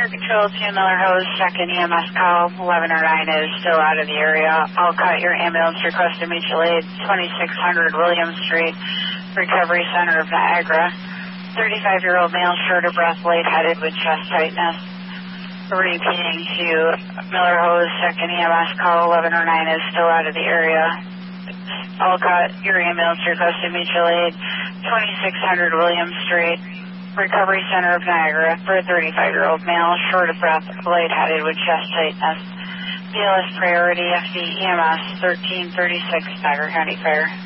Fire Control 2 Miller Hose, second EMS call, 1109 is still out of the area. I'll cut your ambulance request to mutual aid, 2600 Williams Street, Recovery Center of Niagara. 35-year-old male, short of breath, lightheaded with chest tightness. Repeating to Miller Hose, second EMS call, 1109 is still out of the area. I'll cut your ambulance request to mutual aid, 2600 Williams Street, Recovery Center of Niagara, for a 35-year-old male, short of breath, lightheaded with chest tightness. BLS priority, FD EMS 1336, Niagara County Fire.